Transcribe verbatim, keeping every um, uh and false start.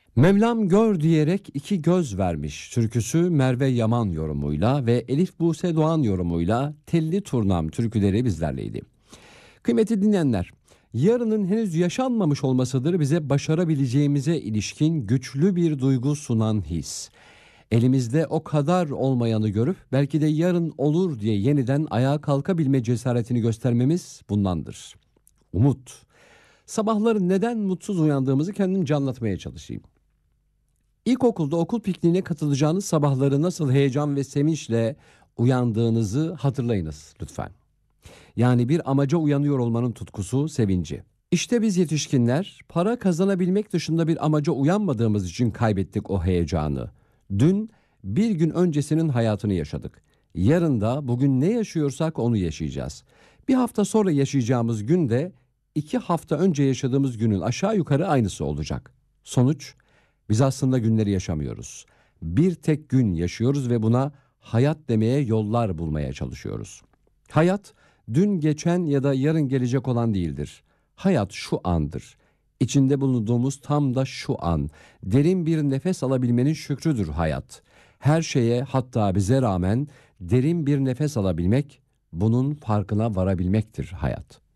Mevlam gör diyerek iki göz vermiş türküsü Merve Yaman yorumuyla ve Elif Buse Doğan yorumuyla Telli Turnam türküleri bizlerleydi. Kıymetli dinleyenler, yarının henüz yaşanmamış olmasıdır bize başarabileceğimize ilişkin güçlü bir duygu sunan his. Elimizde o kadar olmayanı görüp belki de yarın olur diye yeniden ayağa kalkabilme cesaretini göstermemiz bundandır. Umut. Sabahları neden mutsuz uyandığımızı kendimce anlatmaya çalışayım. İlkokulda okul pikniğine katılacağınız sabahları nasıl heyecan ve sevinçle uyandığınızı hatırlayınız lütfen. Yani bir amaca uyanıyor olmanın tutkusu, sevinci. İşte biz yetişkinler para kazanabilmek dışında bir amaca uyanmadığımız için kaybettik o heyecanı. Dün bir gün öncesinin hayatını yaşadık. Yarın da bugün ne yaşıyorsak onu yaşayacağız. Bir hafta sonra yaşayacağımız gün de iki hafta önce yaşadığımız günün aşağı yukarı aynısı olacak. Sonuç, biz aslında günleri yaşamıyoruz. Bir tek gün yaşıyoruz ve buna hayat demeye yollar bulmaya çalışıyoruz. Hayat, dün geçen ya da yarın gelecek olan değildir. Hayat şu andır. İçinde bulunduğumuz tam da şu an. Derin bir nefes alabilmenin şükrüdür hayat. Her şeye, hatta bize rağmen derin bir nefes alabilmek, bunun farkına varabilmektir hayat.